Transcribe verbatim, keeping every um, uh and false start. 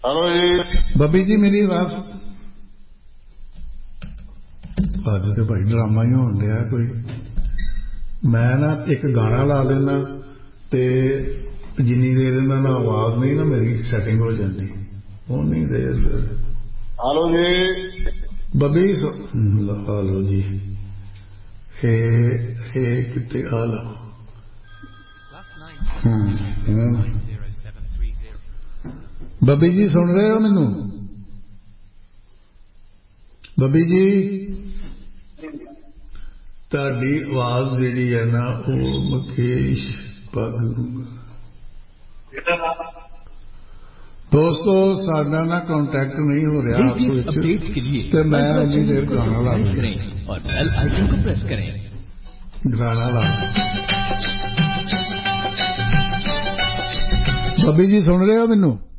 hello जी बबी जी मेरी आवाज अज तो भाई ड्रामा ही होन दिया कोई मैं ना एक गाना ला देना ते जिन्नी देर ना आवाज नहीं ना मेरी सैटिंग हो जाती उन्नी देर हेलो जी बबी हेलो जी हे हे कितने हालो बबी जी सुन रहे हो मैनू बबी जी ताड़ी आवाज जी है ना वो मुकेश दोस्तों साडा ना कांटेक्ट नहीं हो रहा आपस तो मैं उन्नी देर गाना ला करें और बेल आइकन को प्रेस करें गाना ला बबी जी सुन रहे हो मैनू